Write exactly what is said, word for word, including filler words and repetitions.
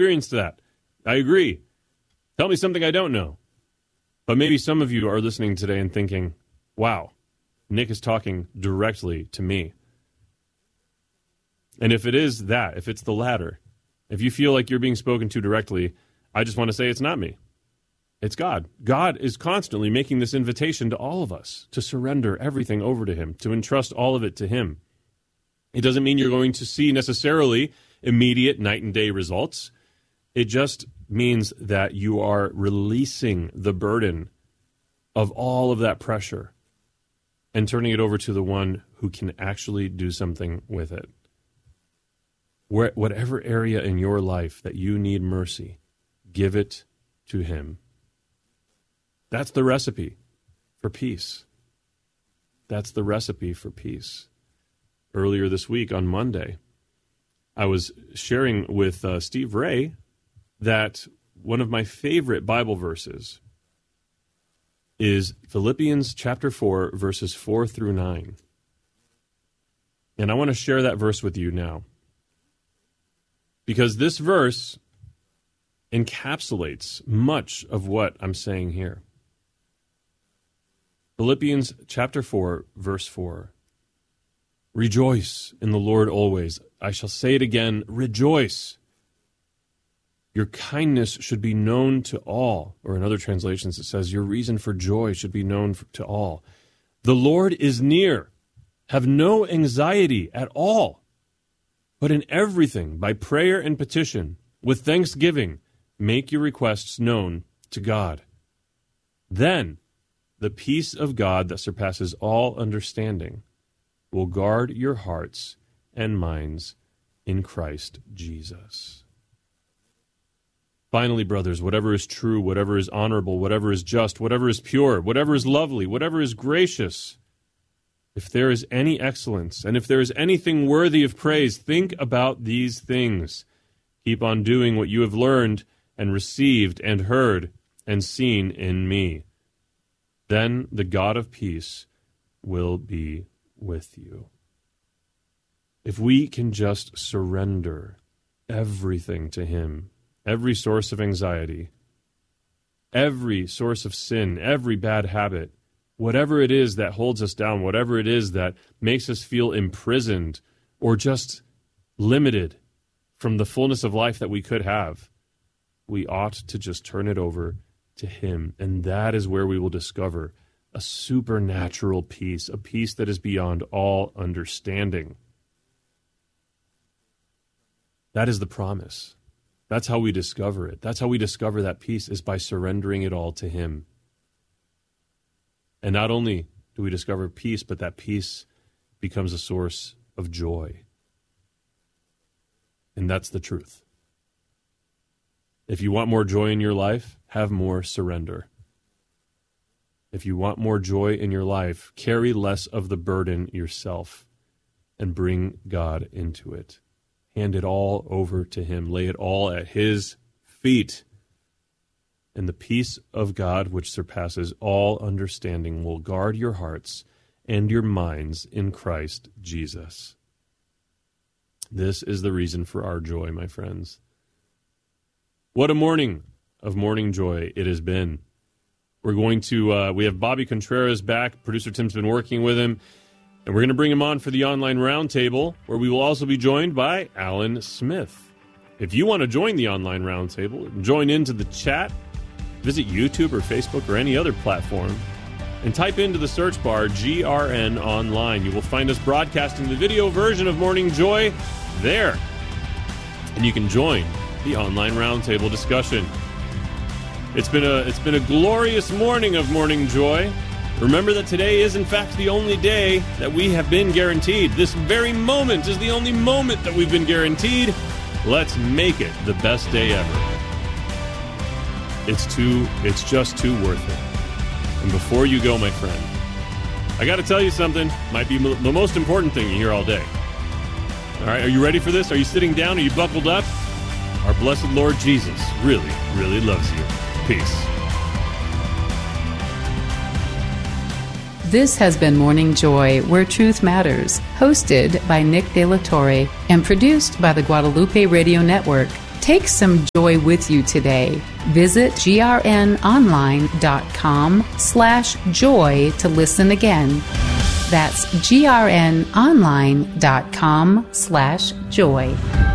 experienced that. I agree. Tell me something I don't know. But maybe some of you are listening today and thinking, wow, Nick is talking directly to me. And if it is that, if it's the latter, if you feel like you're being spoken to directly, I just want to say it's not me. It's God. God is constantly making this invitation to all of us to surrender everything over to him, to entrust all of it to him. It doesn't mean you're going to see necessarily immediate night and day results. It just means that you are releasing the burden of all of that pressure and turning it over to the one who can actually do something with it. Where, whatever area in your life that you need mercy, give it to him. That's the recipe for peace. That's the recipe for peace. Earlier this week on Monday, I was sharing with uh, Steve Ray that one of my favorite Bible verses is Philippians chapter four, verses four through nine. And I want to share that verse with you now, because this verse encapsulates much of what I'm saying here. Philippians chapter four, verse four. Rejoice in the Lord always. I shall say it again, rejoice. Your kindness should be known to all. Or in other translations it says, your reason for joy should be known to all. The Lord is near. Have no anxiety at all. But in everything, by prayer and petition, with thanksgiving, make your requests known to God. Then the peace of God that surpasses all understanding will guard your hearts and minds in Christ Jesus. Finally, brothers, whatever is true, whatever is honorable, whatever is just, whatever is pure, whatever is lovely, whatever is gracious, if there is any excellence, and if there is anything worthy of praise, think about these things. Keep on doing what you have learned and received and heard and seen in me. Then the God of peace will be with you. If we can just surrender everything to him, every source of anxiety, every source of sin, every bad habit, whatever it is that holds us down, whatever it is that makes us feel imprisoned or just limited from the fullness of life that we could have, we ought to just turn it over to him. And that is where we will discover a supernatural peace, a peace that is beyond all understanding. That is the promise. That's how we discover it. That's how we discover that peace, is by surrendering it all to him. And not only do we discover peace, but that peace becomes a source of joy. And that's the truth. If you want more joy in your life, have more surrender. If you want more joy in your life, carry less of the burden yourself and bring God into it. Hand it all over to him. Lay it all at his feet. And the peace of God, which surpasses all understanding, will guard your hearts and your minds in Christ Jesus. This is the reason for our joy, my friends. What a morning of morning joy it has been. We're going to, uh, we have Bobby Contreras back. Producer Tim's been working with him. And we're going to bring him on for the online roundtable, where we will also be joined by Alan Smith. If you want to join the online roundtable, join into the chat, visit YouTube or Facebook or any other platform, and type into the search bar G R N Online. You will find us broadcasting the video version of Morning Joy there. And you can join the online roundtable discussion. It's been a it's been a glorious morning of Morning Joy. Remember that today is, in fact, the only day that we have been guaranteed. This very moment is the only moment that we've been guaranteed. Let's make it the best day ever. It's too, it's just too worth it. And before you go, my friend, I got to tell you something. Might be the most important thing you hear all day. All right, are you ready for this? Are you sitting down? Are you buckled up? Our blessed Lord Jesus really, really loves you. Peace. This has been Morning Joy, Where Truth Matters, hosted by Nick De La Torre and produced by the Guadalupe Radio Network. Take some joy with you today. Visit grnonline.com slash joy to listen again. That's grnonline.com slash joy.